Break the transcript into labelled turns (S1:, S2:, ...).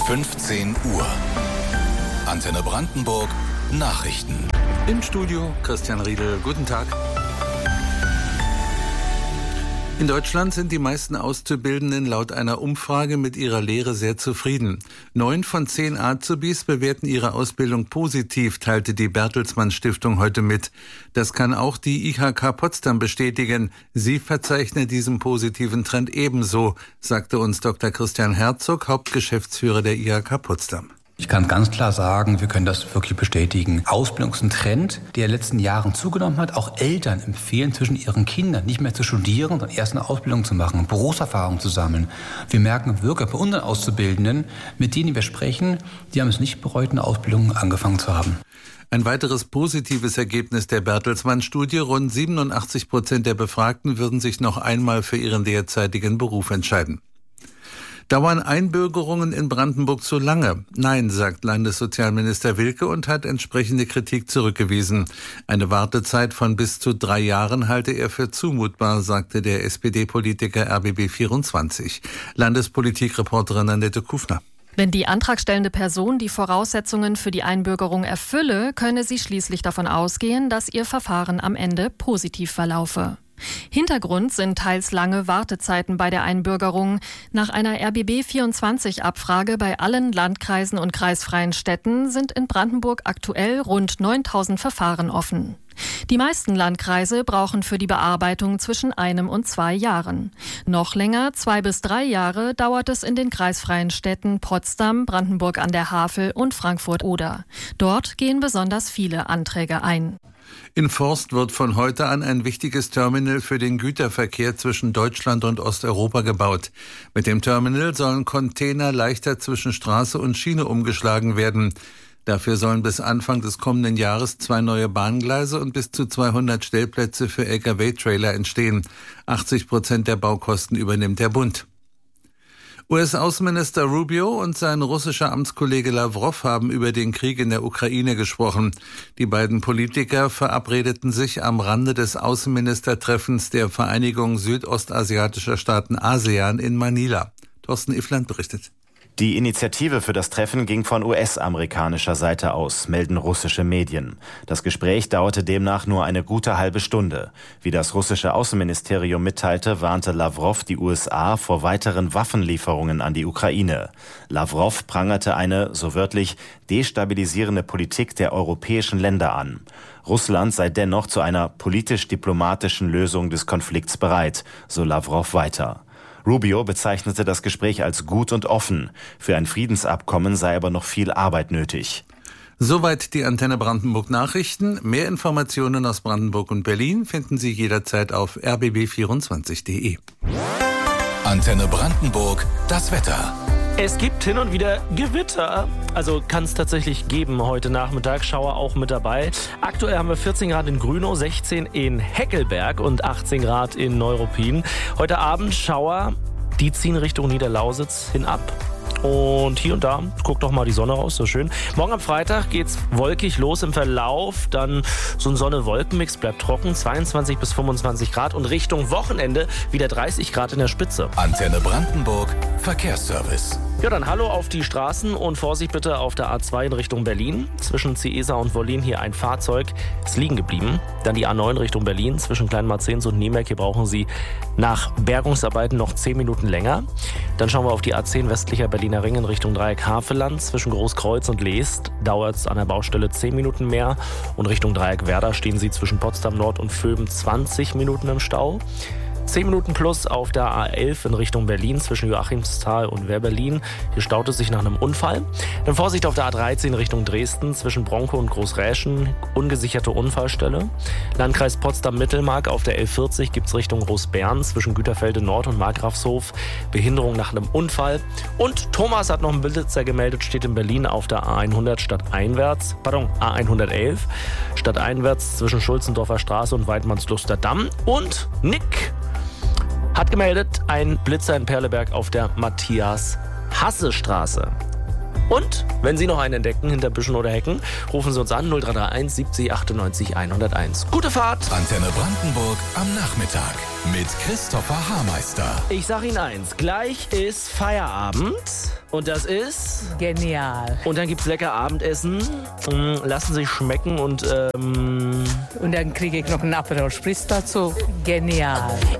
S1: 15 Uhr. Antenne Brandenburg Nachrichten.
S2: Im Studio Christian Riedel. Guten Tag. In Deutschland sind die meisten Auszubildenden laut einer Umfrage mit ihrer Lehre sehr zufrieden. 9 von 10 Azubis bewerten ihre Ausbildung positiv, teilte die Bertelsmann Stiftung heute mit. Das kann auch die IHK Potsdam bestätigen. Sie verzeichnet diesen positiven Trend ebenso, sagte uns Dr. Christian Herzog, Hauptgeschäftsführer der IHK Potsdam.
S3: Ich kann ganz klar sagen, wir können das wirklich bestätigen. Ausbildung ist ein Trend, der in den letzten Jahren zugenommen hat. Auch Eltern empfehlen zwischen ihren Kindern nicht mehr zu studieren, sondern erst eine Ausbildung zu machen, Berufserfahrung zu sammeln. Wir merken wirklich bei unseren Auszubildenden, mit denen wir sprechen, die haben es nicht bereut, eine Ausbildung angefangen zu haben.
S2: Ein weiteres positives Ergebnis der Bertelsmann-Studie: Rund 87% der Befragten würden sich noch einmal für ihren derzeitigen Beruf entscheiden. Dauern Einbürgerungen in Brandenburg zu lange? Nein, sagt Landessozialminister Wilke und hat entsprechende Kritik zurückgewiesen. Eine Wartezeit von bis zu 3 Jahren halte er für zumutbar, sagte der SPD-Politiker RBB24. Landespolitikreporterin Annette Kufner.
S4: Wenn die antragstellende Person die Voraussetzungen für die Einbürgerung erfülle, könne sie schließlich davon ausgehen, dass ihr Verfahren am Ende positiv verlaufe. Hintergrund sind teils lange Wartezeiten bei der Einbürgerung. Nach einer RBB24-Abfrage bei allen Landkreisen und kreisfreien Städten sind in Brandenburg aktuell rund 9.000 Verfahren offen. Die meisten Landkreise brauchen für die Bearbeitung zwischen 1 und 2 Jahren. Noch länger, 2 bis 3 Jahre, dauert es in den kreisfreien Städten Potsdam, Brandenburg an der Havel und Frankfurt-Oder. Dort gehen besonders viele Anträge ein.
S2: In Forst wird von heute an ein wichtiges Terminal für den Güterverkehr zwischen Deutschland und Osteuropa gebaut. Mit dem Terminal sollen Container leichter zwischen Straße und Schiene umgeschlagen werden. Dafür sollen bis Anfang des kommenden Jahres 2 neue Bahngleise und bis zu 200 Stellplätze für Lkw-Trailer entstehen. 80% der Baukosten übernimmt der Bund. US-Außenminister Rubio und sein russischer Amtskollege Lavrov haben über den Krieg in der Ukraine gesprochen. Die beiden Politiker verabredeten sich am Rande des Außenministertreffens der Vereinigung südostasiatischer Staaten ASEAN in Manila. Thorsten Iffland berichtet.
S5: Die Initiative für das Treffen ging von US-amerikanischer Seite aus, melden russische Medien. Das Gespräch dauerte demnach nur eine gute halbe Stunde. Wie das russische Außenministerium mitteilte, warnte Lavrov die USA vor weiteren Waffenlieferungen an die Ukraine. Lavrov prangerte eine, so wörtlich, destabilisierende Politik der europäischen Länder an. Russland sei dennoch zu einer politisch-diplomatischen Lösung des Konflikts bereit, so Lavrov weiter. Rubio bezeichnete das Gespräch als gut und offen. Für ein Friedensabkommen sei aber noch viel Arbeit nötig.
S2: Soweit die Antenne Brandenburg Nachrichten. Mehr Informationen aus Brandenburg und Berlin finden Sie jederzeit auf rbb24.de.
S1: Antenne Brandenburg, das Wetter.
S6: Es gibt hin und wieder Gewitter, also kann es tatsächlich geben heute Nachmittag, Schauer auch mit dabei. Aktuell haben wir 14 Grad in Grünow, 16 in Heckelberg und 18 Grad in Neuruppin. Heute Abend Schauer, die ziehen Richtung Niederlausitz hinab. Und hier und da guckt doch mal die Sonne raus, so schön. Morgen am Freitag geht's wolkig los im Verlauf. Dann so ein Sonne-Wolken-Mix, bleibt trocken, 22 bis 25 Grad. Und Richtung Wochenende wieder 30 Grad in der Spitze.
S1: Antenne Brandenburg, Verkehrsservice.
S6: Ja, dann Hallo auf die Straßen und Vorsicht bitte auf der A2 in Richtung Berlin. Zwischen Ciesa und Wollin hier ein Fahrzeug ist liegen geblieben. Dann die A9 Richtung Berlin zwischen Kleinmarzens und Niemerk. Hier brauchen Sie nach Bergungsarbeiten noch 10 Minuten länger. Dann schauen wir auf die A10 westlicher Berliner Ring in Richtung Dreieck Havelland. Zwischen Großkreuz und Leest dauert es an der Baustelle 10 Minuten mehr. Und Richtung Dreieck Werder stehen Sie zwischen Potsdam Nord und Vöben 20 Minuten im Stau. 10 Minuten plus auf der A11 in Richtung Berlin zwischen Joachimsthal und Wehrberlin. Hier staut es sich nach einem Unfall. Dann Vorsicht auf der A13 Richtung Dresden zwischen Bronkow und Großräschen. Ungesicherte Unfallstelle. Landkreis Potsdam-Mittelmark auf der L40 gibt es Richtung Großbern zwischen Güterfelde Nord und Markgrafshof. Behinderung nach einem Unfall. Und Thomas hat noch einen Blitzer gemeldet, steht in Berlin auf der A111 stadteinwärts zwischen Schulzendorfer Straße und Weidmannsluster Damm. Und Nick hat gemeldet, ein Blitzer in Perleberg auf der Matthias-Hasse-Straße. Und wenn Sie noch einen entdecken hinter Büschen oder Hecken, rufen Sie uns an 0331 70 98 101. Gute Fahrt!
S1: Antenne Brandenburg am Nachmittag mit Christopher Haarmeister.
S6: Ich sag Ihnen eins, gleich ist Feierabend und das ist...
S7: Genial.
S6: Und dann gibt's lecker Abendessen, lassen sich schmecken und
S7: Und dann kriege ich noch einen Aperol Spritz dazu. Genial.